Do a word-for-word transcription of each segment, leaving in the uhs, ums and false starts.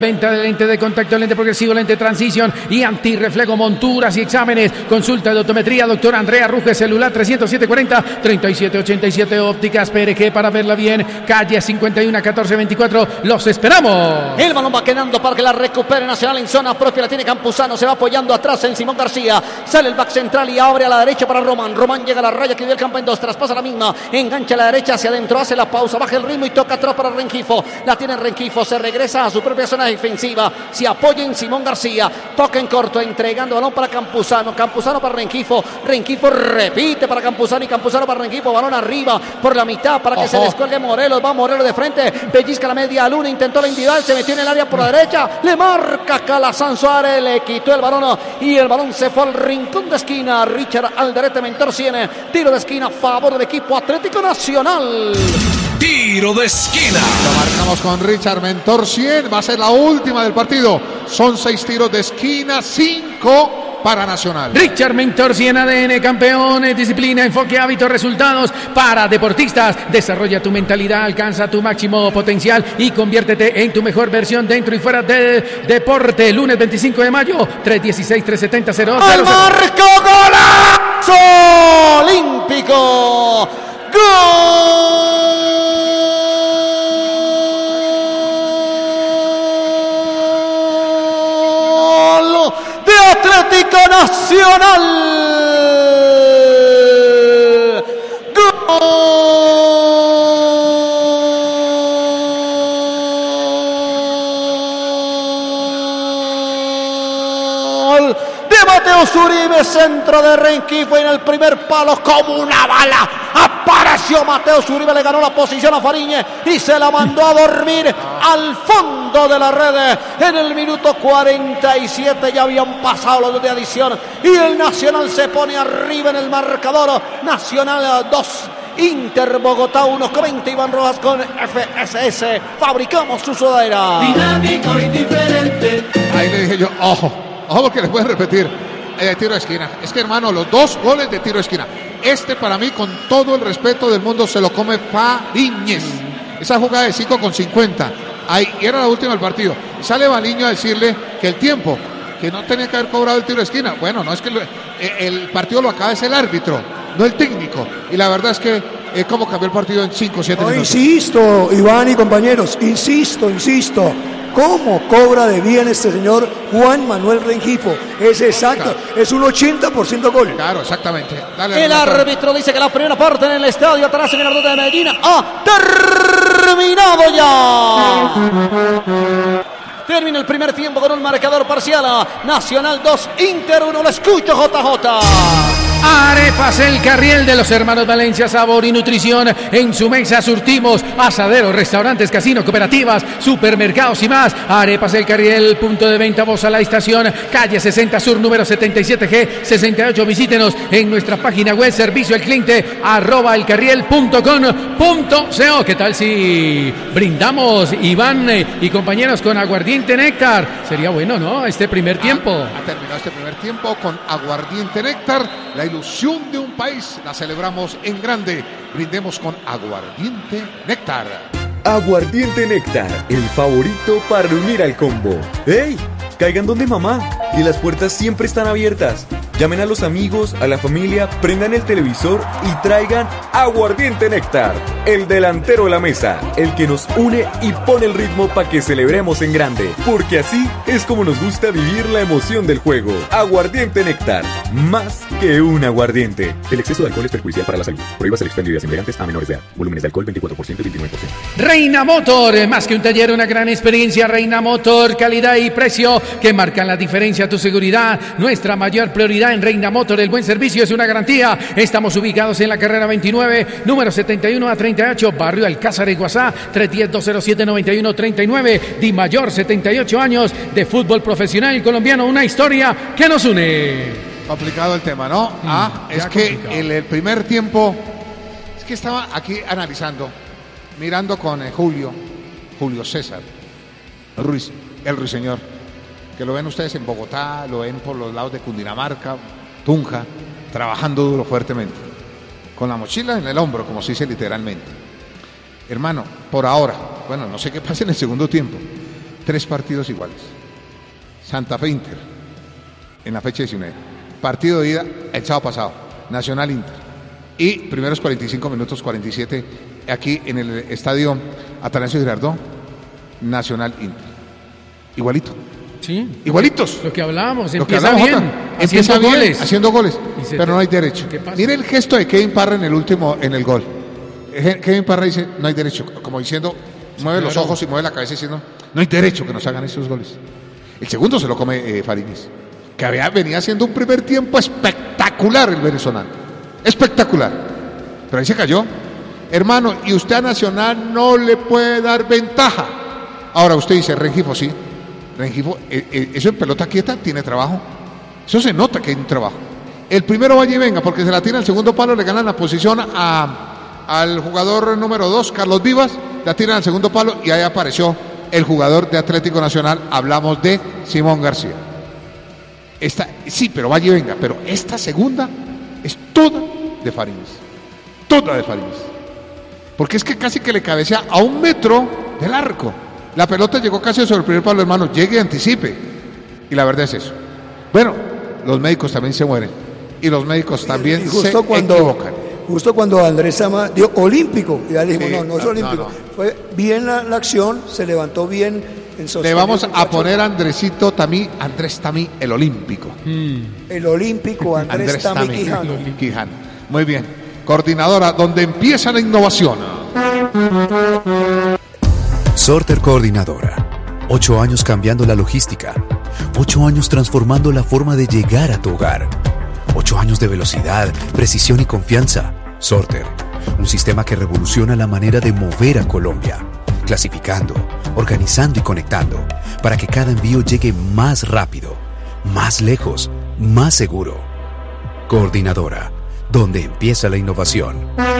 Venta de lente de contacto, lente progresivo, lente transición y antirreflejo, monturas y exámenes. Consulta de optometría, doctor Andrea Ruge, celular trescientos siete cuarenta, treinta y siete ochenta y siete. Ópticas P R G para verla bien. Calle cincuenta y uno, catorce veinticuatro. Los esperamos. El balón va quedando para que la recupere Nacional en zona propia. La tiene Campuzano, se va apoyando atrás en Simón García. Sale el back central y abre a la derecha para Román. Román llega a la raya que dio el campo en dos. Traspasa la misma. Engancha a la derecha hacia adentro. Hace la pausa, baja el ritmo y toca atrás para Rengifo. La tiene Rengifo. Se regresa a su propia zona defensiva, se apoya en Simón García, toca en corto, entregando balón para Campuzano, Campuzano para Rengifo, Rengifo repite para Campuzano y Campuzano para Rengifo, balón arriba por la mitad para que Ojo. se descuelgue Morelos, va Morelos de frente, pellizca la media luna, intentó la individual, se metió en el área por la derecha, le marca Calazán Suárez, le quitó el balón y el balón se fue al rincón de esquina. Richard Alderete Mentor tiene tiro de esquina a favor del equipo Atlético Nacional. Tiro de esquina. Lo marcamos con Richard Mentor cien. Va a ser la última del partido. Son seis tiros de esquina, cinco para Nacional. Richard Mentor cien, A D N, campeones, disciplina, enfoque, hábitos, resultados para deportistas. Desarrolla tu mentalidad, alcanza tu máximo potencial y conviértete en tu mejor versión dentro y fuera del deporte. Lunes veinticinco de mayo, tres dieciséis, tres setenta, cero dos. ¡Al marco golazo olímpico! ¡Gol! De Atlético Nacional. Gol de Mateus Uribe, centro de Rengifo en el primer palo como una bala. Apareció Mateus Uribe, le ganó la posición a Fariñez y se la mandó a dormir al fondo de la red. En el minuto cuarenta y siete ya habían pasado los dos de adición y el Nacional se pone arriba en el marcador. Nacional dos, Inter Bogotá uno. Comenta Iván Rojas con F S S. Fabricamos su sudadera. Dinámico y diferente. Ahí le dije yo, ojo, ojo porque les voy a repetir. Eh, tiro de esquina. Es que, hermano, los dos goles de tiro de esquina. Este, para mí, con todo el respeto del mundo, se lo come Fariñez. Esa jugada de cinco con cincuenta. Ahí era la última del partido. Sale Baliño a decirle que el tiempo, que no tenía que haber cobrado el tiro de esquina. Bueno, no es que lo, eh, el partido lo acaba es el árbitro, no el técnico. Y la verdad es que eh, cómo cambió el partido en cinco o siete no, minutos. Insisto, Iván y compañeros, insisto, insisto. ¿Cómo cobra de bien este señor Juan Manuel Rengifo? Es exacto, claro. Es un ochenta por ciento gol. Claro, exactamente. Dale, el árbitro dice que la primera parte en el estadio atrás en el norte de Medellín ha terminado ya. Termina el primer tiempo con un marcador parcial. Nacional dos, Inter uno. Lo escucho, J J. Arepas El Carriel de los hermanos Valencia, sabor y nutrición. En su mesa surtimos asaderos, restaurantes, casinos, cooperativas, supermercados y más. Arepas El Carriel, punto de venta, voz a la estación, calle sesenta Sur, número setenta y siete G sesenta y ocho. Visítenos en nuestra página web, servicio al cliente, arroba elcarriel punto com punto co. ¿Qué tal si brindamos, Iván eh, y compañeros, con aguardiente néctar? Sería bueno, ¿no? Este primer tiempo. Ha, ha terminado este primer tiempo con aguardiente néctar. La ilusión de un país la celebramos en grande. Brindemos con aguardiente néctar. Aguardiente néctar, el favorito para unir al combo. ¡Ey! Caigan donde mamá, y las puertas siempre están abiertas. Llamen a los amigos, a la familia, prendan el televisor y traigan aguardiente néctar, el delantero de la mesa, el que nos une y pone el ritmo para que celebremos en grande, porque así es como nos gusta vivir la emoción del juego. Aguardiente néctar, más que un aguardiente. El exceso de alcohol es perjudicial para la salud. Prohíbas el expendio de embriagantes a menores de edad. Volúmenes de alcohol veinticuatro por ciento y veintinueve por ciento. Reina Motor, más que un taller, una gran experiencia. Reina Motor, calidad y precio que marcan la diferencia. Tu seguridad, nuestra mayor prioridad en Reina Motor. El buen servicio es una garantía. Estamos ubicados en la carrera veintinueve, número setenta y uno a treinta y ocho, barrio Alcázar, Iguazá, tres uno cero, dos cero siete, nueve uno tres nueve. Di Mayor, setenta y ocho años de fútbol profesional colombiano, una historia que nos une. Complicado el tema, ¿no? Mm, ah, es que el, el primer tiempo, es que estaba aquí analizando, mirando con eh, Julio, Julio César Ruiz, el ruiseñor, que lo ven ustedes en Bogotá, lo ven por los lados de Cundinamarca, Tunja, trabajando duro, fuertemente, con la mochila en el hombro, como se dice literalmente. Hermano, por ahora, bueno, no sé qué pasa en el segundo tiempo, tres partidos iguales. Santa Fe Inter, en la fecha diecinueve. Partido de ida el sábado pasado, Nacional Inter. Y primeros cuarenta y cinco minutos, cuarenta y siete, aquí en el estadio Atanasio Girardot, Nacional Inter. Igualito. Sí. Igualitos. Lo que hablábamos, Lo que empieza hablamos, bien, Jota. haciendo Empieza bien, goles. haciendo goles, se pero te- no hay derecho. ¿Qué pasa? Mire el gesto de Kevin Parra en el último, en el gol. Eh, Kevin Parra dice, no hay derecho, como diciendo, mueve los claro. ojos y mueve la cabeza diciendo, no hay derecho que nos hagan esos goles. El segundo se lo come eh, Fariñez, que había, venía haciendo un primer tiempo espectacular el venezolano. Espectacular. Pero ahí se cayó. Hermano, y usted a Nacional no le puede dar ventaja. Ahora usted dice, Rengifo, sí. Rengifo, eh, eh, eso en pelota quieta tiene trabajo. Eso se nota que hay un trabajo. El primero vaya y venga, porque se la tira al segundo palo, le ganan la posición a, al jugador número dos, Carlos Vivas, la tiran al segundo palo y ahí apareció el jugador de Atlético Nacional. Hablamos de Simón García. Esta, sí, pero vaya y venga, pero esta segunda es toda de Fariñez. Toda de Fariñez. Porque es que casi que le cabecea a un metro del arco. La pelota llegó casi sobre el primer palo, hermano. Llegue y anticipe. Y la verdad es eso. Bueno, los médicos también se mueren. Y los médicos también Y justo se cuando, equivocan. Justo cuando Andrés Sama dio olímpico, y ya le dijimos, Sí, no, no es no, olímpico. no, no. Fue bien la, la acción, se levantó bien en Le sostener vamos el a muchacho. poner a Andresito Tamí, Andrés Tamí, el olímpico. El olímpico Andrés, Andrés Tami Tamí Quijano. Quijano. Muy bien. Coordinadora, donde empieza la innovación. Sorter Coordinadora. Ocho años cambiando la logística. Ocho años transformando la forma de llegar a tu hogar. Ocho años de velocidad, precisión y confianza. Sorter. Un sistema que revoluciona la manera de mover a Colombia. Clasificando, organizando y conectando. Para que cada envío llegue más rápido, más lejos, más seguro. Coordinadora. Donde empieza la innovación.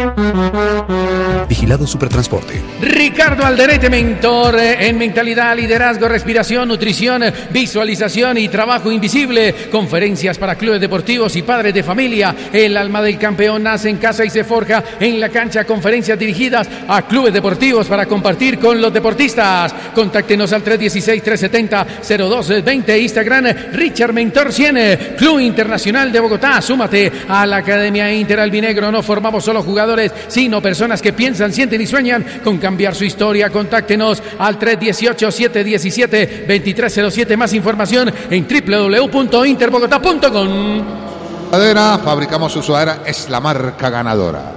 Vigilado Supertransporte. Ricardo Alderete, mentor eh, en mentalidad, liderazgo, respiración, nutrición, eh, visualización y trabajo invisible. Conferencias para clubes deportivos y padres de familia. El alma del campeón nace en casa y se forja en la cancha. Conferencias dirigidas a clubes deportivos para compartir con los deportistas. Contáctenos al tres uno seis, tres siete cero, cero dos dos cero. Instagram Richard Mentor cien. Club Internacional de Bogotá. Súmate a la Academia Inter Albinegro. No formamos solo jugadores, sino personas que piensan, sienten y sueñan con cambiar su historia. Contáctenos al tres uno ocho, siete uno siete, dos tres cero siete. Más información en doble u doble u doble u punto interbogotá punto com. Sudadera, fabricamos su sudadera, es la marca ganadora.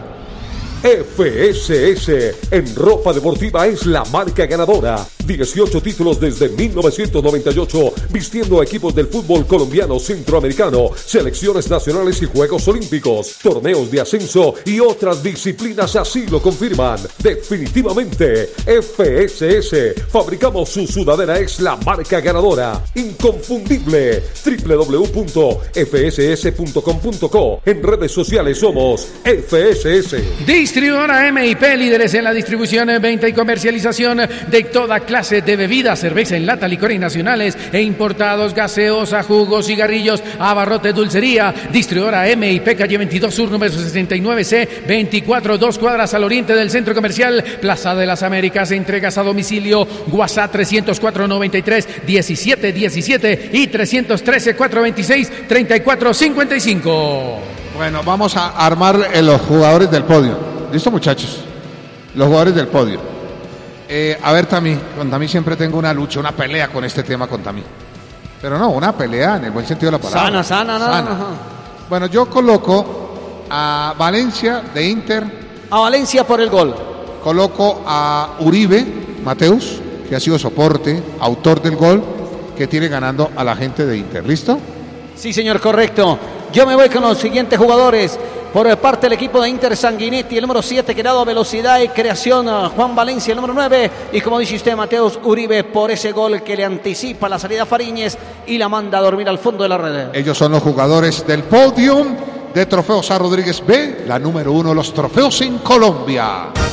F S S en ropa deportiva es la marca ganadora. dieciocho títulos desde mil novecientos noventa y ocho, vistiendo a equipos del fútbol colombiano, centroamericano, selecciones nacionales y Juegos Olímpicos, torneos de ascenso y otras disciplinas así lo confirman. Definitivamente, F S S, fabricamos su sudadera, es la marca ganadora. Inconfundible. doble u doble u doble u punto f s s punto com punto co. En redes sociales somos F S S. Distribuidora M I P, líderes en la distribución, venta y comercialización de toda clase de bebidas, cerveza en lata, licores nacionales e importados, gaseosa, jugos, cigarrillos, abarrotes, dulcería. Distribuidora M I P, calle veintidós Sur, número sesenta y nueve C, veinticuatro, dos cuadras al oriente del Centro Comercial Plaza de las Américas. Entregas a domicilio, WhatsApp trescientos cuatro, noventa y tres, diecisiete diecisiete y trescientos trece, cuatrocientos veintiséis, treinta y cuatro cincuenta y cinco. Bueno, vamos a armar eh, los jugadores del podio. ¿Listo, muchachos? Los jugadores del podio. Eh, a ver, Tamí, con Tamí siempre tengo una lucha, una pelea con este tema con Tamí. Pero no, una pelea en el buen sentido de la palabra. Sana, sana, no, Sana. ajá. Bueno, yo coloco a Valencia de Inter. A Valencia por el gol. Coloco a Uribe Mateus, que ha sido soporte, autor del gol, que tiene ganando a la gente de Inter. ¿Listo? Sí, señor, correcto. Yo me voy con los siguientes jugadores. Por parte del equipo de Inter, Sanguinetti, el número siete, que ha dado velocidad y creación a Juan Valencia, el número nueve. Y como dice usted, Mateus Uribe, por ese gol que le anticipa la salida a Fariñez y la manda a dormir al fondo de la red. Ellos son los jugadores del podium de Trofeos A. Rodríguez B, la número uno de los trofeos en Colombia.